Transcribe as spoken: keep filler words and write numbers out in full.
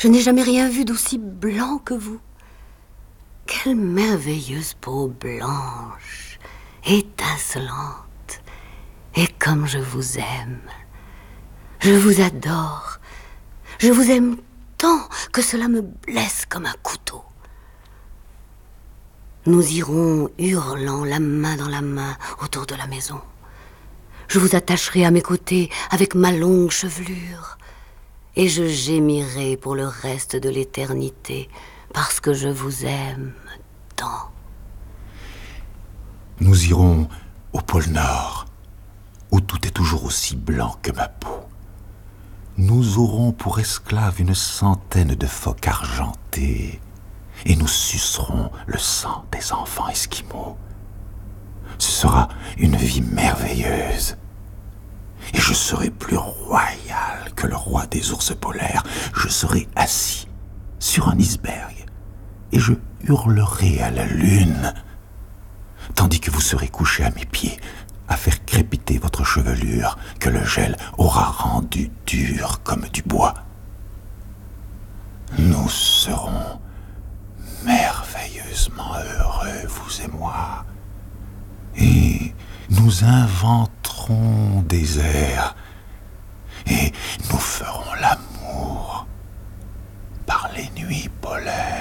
Je n'ai jamais rien vu d'aussi blanc que vous. Quelle merveilleuse peau blanche, étincelante. Et comme je vous aime. Je vous adore. Je vous aime tant que cela me blesse comme un couteau. Nous irons hurlant la main dans la main autour de la maison. Je vous attacherai à mes côtés avec ma longue chevelure et je gémirai pour le reste de l'éternité parce que je vous aime tant. Nous irons au pôle Nord, où tout est toujours aussi blanc que ma peau. Nous aurons pour esclaves une centaine de phoques argentés et nous sucerons le sang des enfants esquimaux. Ce sera une vie merveilleuse. Et je serai plus royal que le roi des ours polaires. Je serai assis sur un iceberg et je hurlerai à la lune, tandis que vous serez couché à mes pieds à faire crépiter votre chevelure que le gel aura rendue dure comme du bois. Nous serons merveilleusement heureux, vous et moi, et nous inventerons des airs et nous ferons l'amour par les nuits polaires.